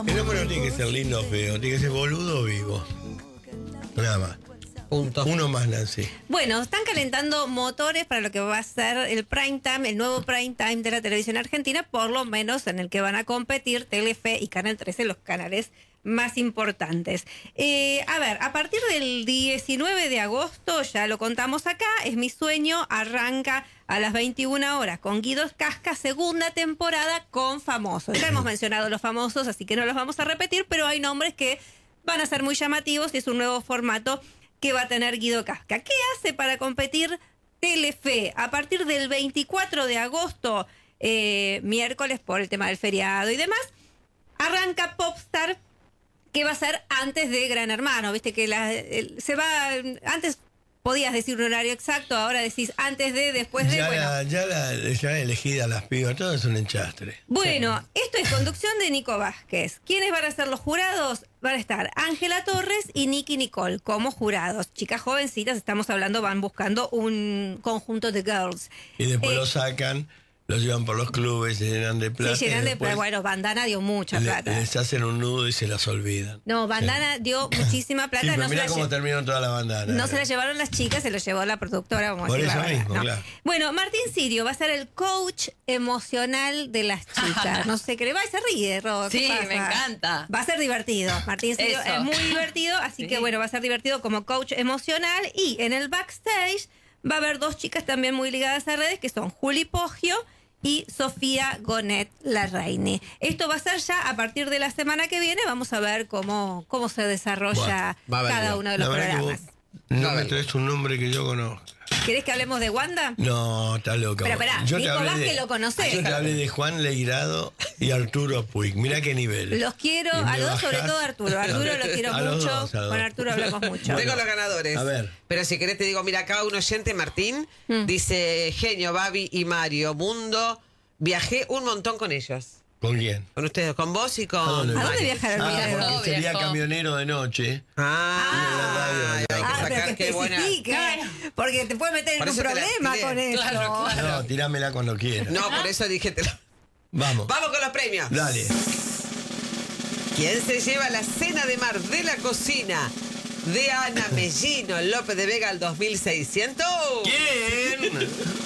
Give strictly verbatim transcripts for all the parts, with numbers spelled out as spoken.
El hombre no tiene que ser lindo o feo, tiene que ser boludo o vivo. Nada más. Punto. Uno más, Nancy. Bueno, están calentando motores para lo que va a ser el prime time, el nuevo prime time de la televisión argentina, por lo menos en el que van a competir Telefe y Canal trece, los canales más importantes. Eh, a ver, a partir del diecinueve de agosto, ya lo contamos acá, Es mi sueño, arranca a las veintiuna horas con Guido Casca, segunda temporada con famosos. Ya hemos mencionado los famosos, así que no los vamos a repetir, pero hay nombres que van a ser muy llamativos y es un nuevo formato que va a tener Guido Casca. ¿Qué hace para competir Telefe? A partir del veinticuatro de agosto, eh, miércoles por el tema del feriado y demás, arranca Popstar, que va a ser antes de Gran Hermano. Viste que la, el, se va, antes podías decir un horario exacto, ahora decís antes de, después de. Ya, Bueno, la, ya, la, ya elegida las pibas, todo es un enchastre. Bueno, esto es conducción de Nico Vázquez. ¿Quiénes van a ser los jurados? Van a estar Ángela Torres y Nicky Nicole como jurados. Chicas jovencitas, estamos hablando, van buscando un conjunto de girls. Y después Eh, lo sacan, los llevan por los clubes, se llenan de plata. Sí, llenan y de después plata. Bueno, Bandana dio mucha le- plata. Les hacen un nudo y se las olvidan. No, Bandana Sí. dio muchísima plata. Sí, pero no se mirá la cómo lle- terminó toda la bandana. No se la llevaron las chicas, se lo llevó la productora. Vamos a Por decir la eso verdad, mismo, ¿no? claro. Bueno, Martín Sirio va a ser el coach emocional de las chicas. No sé qué le va, y se ríe, Ro, ¿qué Sí, pasa? me encanta. Va a ser divertido. Martín Sirio Eso. es muy divertido, así Sí. que bueno, va a ser divertido como coach emocional. Y en el backstage va a haber dos chicas también muy ligadas a redes, que son Juli Poggio y Sofía Gonet Larraini. Esto va a ser ya a partir de la semana que viene. Vamos a ver cómo, cómo se desarrolla Va a haber cada algo. uno de La los verdad que programas. vos no A me ver. traes un nombre que yo conozco. ¿Querés que hablemos de Wanda? No, está loca. Pero vos. esperá, Yo te Nico hablé Vázquez de- lo conocés. Yo te hablé de Juan Leirado y Arturo Puig. Mirá qué nivel. Los quiero, Y a me los dos, sobre bajás- todo a Arturo. A Arturo lo quiero A los mucho. dos, a los Con dos. Arturo hablamos mucho. Tengo los ganadores. A ver. Pero si querés te digo, mira, acá un oyente, Martín, Mm. dice, Genio, Babi y Mario, Mundo, viajé un montón con ellos. ¿Con quién? Con ustedes, con vos y con... ¿A dónde ¿A dónde Mario. viajaron? Ah, Mira, porque sería viajó. camionero de noche. Ah, hay que Ah, pero sacar que qué buena... especifique, porque te puede meter en Por un eso te la problema tiré. con eso. Claro, claro. No, tirámela cuando quieras. No, por eso dije... te lo- Vamos. Vamos con los premios. Dale. ¿Quién se lleva la cena de mar de la cocina de Ana Mellino López de Vega al dos mil seiscientos? ¿Quién?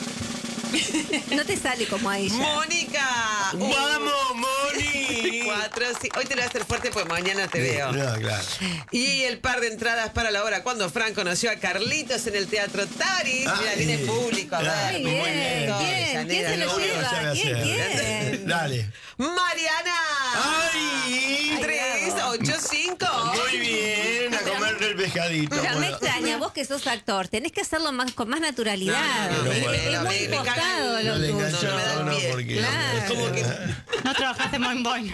No te sale como a ella. ¡Mónica! ¡Vamos, Moni! Cuatro, sí. Hoy te lo voy a hacer fuerte porque mañana te veo. No, claro. Y el par de entradas para la hora cuando Fran conoció a Carlitos en el Teatro Taris. Mira, Ay. viene público a ver. Ay, Muy bien. bien. ¿Quién? ¿Quién se lo No, lleva? no sabe ¿Quién? hacer. ¿Quién? Dale. ¡Mariana! ¡Ay! tres ocho cinco. Muy bien, a comer el pescadito. Ya me Bueno. extraña, vos que sos actor, tenés que hacerlo más con más naturalidad. No, no, no, es, me- es me- muy me- me impostado cagan. lo No le tuyo. enganchó, no me da el no, pie. porque... Claro. Es como que- No trabajaste en Boing Boing.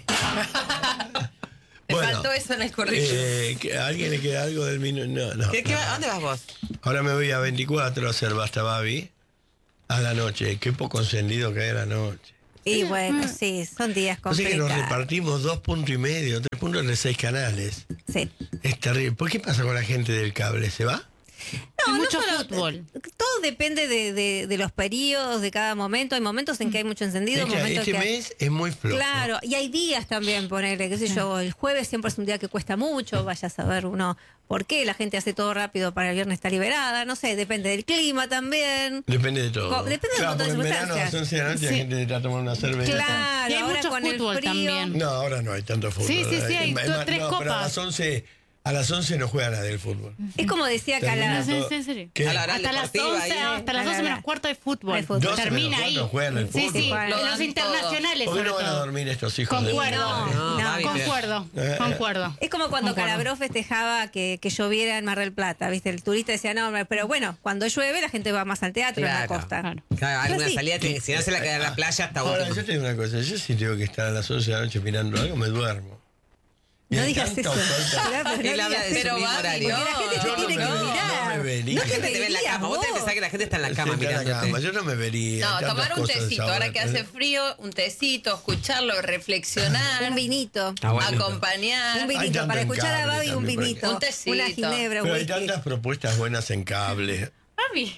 Le Bueno, faltó eso en el currículum. eh, ¿que ¿A alguien le queda algo del minuto? No, no. ¿Qué- qué va- no. ¿A dónde vas vos? Ahora me voy a veinticuatro a hacer Basta Babi a la noche. Qué poco encendido que hay a la noche. Y bueno, sí, son días O sea que nos complicados. repartimos dos puntos y medio, tres puntos de seis canales. Sí. Es terrible. ¿Por qué pasa con la gente del cable? ¿Se va? No, Hay no mucho solo- fútbol. Todo depende de, de- de los periodos, de cada momento. Hay momentos en que hay mucho encendido, Es que momentos este que hay- mes es muy flojo. Claro, y hay días también, ponerle, qué sé yo, el jueves siempre es un día que cuesta mucho, vaya a saber uno por qué, la gente hace todo rápido para el viernes está liberada, no sé, depende del clima también. Depende de todo. Co- depende de un claro, montón de porque en verano a las circunstancias. once de la noche Sí. la gente está tomando una cerveza. Claro, Y hay ahora mucho con fútbol el frío. también. No, ahora no hay tanto fútbol. Sí, sí, sí, hay Es más, to- tres no, Pero a copas. las once, a las once no juega nadie del fútbol. Es como decía acá Termina la... Sí, todo- sí, en serio. ¿Qué? A la hora Hasta las deportiva once, ahí. hasta las La, la, doce la. menos cuarto de fútbol. Hay fútbol. doce Termina menos ahí. cuarto juegan el Sí, fútbol. sí, Bueno. los Juegan internacionales ¿Por qué sobre no van a todo. dormir estos hijos de Concuerdo. No, No, no. Babi, pero- Concuerdo, Eh, concuerdo. Es como cuando Concuerdo. Calabró festejaba que, que lloviera en Mar del Plata, ¿viste? El turista decía, no, pero bueno, cuando llueve la gente va más al teatro en la Claro. costa. Claro. Claro, alguna Pero sí. salida, tiene- si no se la queda en la playa hasta Ahora, último. yo te digo una cosa, yo si tengo que estar a las once de la noche mirando algo, me duermo. Y No hay digas tanta eso. oferta. Claro, pero no Él habla digas de eso. su mismo Babi, horario. Porque la gente Yo te no tiene me- que no, mirar. no me vería. No La te gente te ve en la verías cama. Vos te pensás que la gente está en la cama Está en la mirándote. cama, yo no me vería. No, tantas tomar un cosas tecito, ahora. ahora que hace frío, un tecito, escucharlo, reflexionar, Un vinito. Ah, bueno. acompañar. Un Hay vinito. tanto Para en escuchar a cable Babi, un también por vinito. acá. Un tecito. Una ginebra, un Pero hay whisky. tantas propuestas buenas en cable. Babi,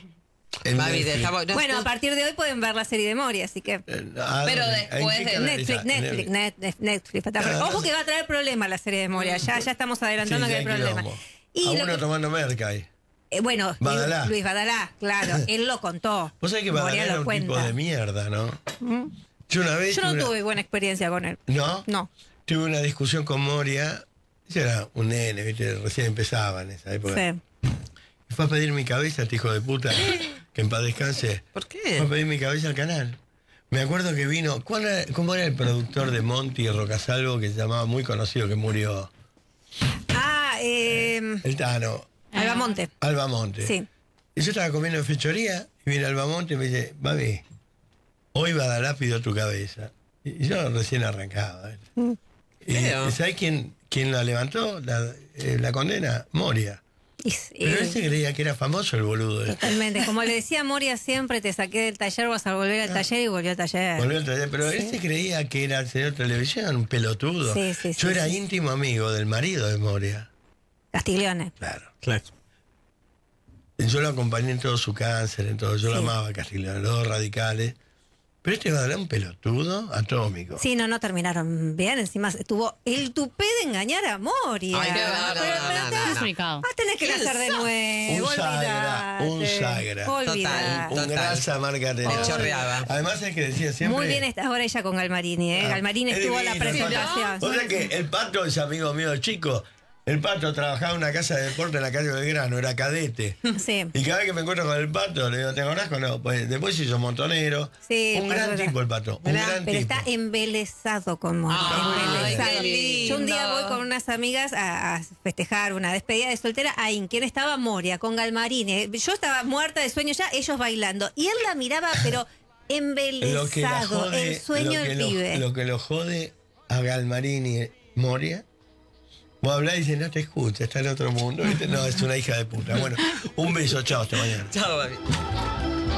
En Babi, Netflix. estamos- no- Bueno, no- a partir de hoy pueden ver la serie de Moria, así que... Eh, ¿a Pero dónde? después ¿En qué de canal Netflix, está? En Netflix, Net- Net- Netflix. está- Ah, Ojo no que va a traer problemas la serie de Moria, ya, ya estamos adelantando Sí, que sí, hay problemas. quilombo. Y A lo uno que- tomando merca ahí. eh, bueno, Badalá. Luis Badalá, claro, él lo contó. Vos sabés que Moria Badalá era lo un tipo cuenta. de mierda, ¿no? Yo una vez... Yo no una- tuve buena experiencia con él. ¿No? No. Tuve una discusión con Moria. Yo era un nene, ¿viste? Recién empezaba en esa época. Sí. Y fue a pedir mi cabeza, este hijo de puta, que en paz descanse. ¿Por Fue qué? a pedir mi cabeza al canal. Me acuerdo que vino... ¿cuál era- ¿Cómo era el productor de Monty y Rocasalvo que se llamaba, muy conocido, que murió? Ah, eh, El Tano. Albamonte. Alba Monte. Sí. Y yo estaba comiendo en fechoría y viene Alba Monte y me dice, Babi, hoy Badalá pidió tu cabeza. Y y yo recién arrancaba. ¿viste? Y, Creo. ¿y ¿sabés quién, quién la levantó? La, eh, la condena, Moria. Y- Pero eh, él se creía que era famoso el boludo. este. Totalmente. Como le decía Moria siempre, te saqué del taller, vas a volver al taller y volvió al taller. Volvió al taller, pero él se creía que era el señor televisión, un pelotudo. Sí, sí, yo sí, era sí. íntimo amigo del marido de Moria. Castiglione. Claro. Claro. Yo lo acompañé en todo su cáncer, en todo. Yo lo Sí. amaba, Castiglione, los dos radicales. Pero este Badalá un pelotudo atómico. Sí, no, no terminaron bien. Encima tuvo el tupé de engañar a Moria. Ay, no, no, no, Pero- no, pero no, te- no, no. Complicado. Vas a tener que ¿Quién nacer de sos? nuevo. Un sagra, un olvidate. sagra. Olvidate. Un Total. grasa marca tenía. Me chorreaba. Además es que decía siempre... Muy bien está ahora ella con Galmarini, ¿eh? Ah, Galmarini es estuvo en la divino, presentación. O sea que el Pato es amigo mío de chico. El Pato trabajaba en una casa de deporte en la calle Belgrano, era cadete. Sí. Y cada vez que me encuentro con el Pato, le digo, ¿te acordás con no? Pues después se hizo montonero. Sí, un pero gran era- tipo el Pato. Un Gran- gran pero tipo. está embelesado con Moria. Ay, embelesado. qué lindo. Yo un día voy con unas amigas a, a festejar una despedida de soltera. Ahí, ¿en quién estaba? Moria, con Galmarini. Yo estaba muerta de sueño ya, ellos bailando. Y él la miraba, pero Lo que la embelesado. jode, El sueño lo que del lo- pibe. Lo que lo jode a Galmarini Moria. Vos hablás y dices, no te escucha, está en otro mundo. ¿viste? No, es una hija de puta. Bueno, un beso, chao, hasta mañana. Chao, Babi.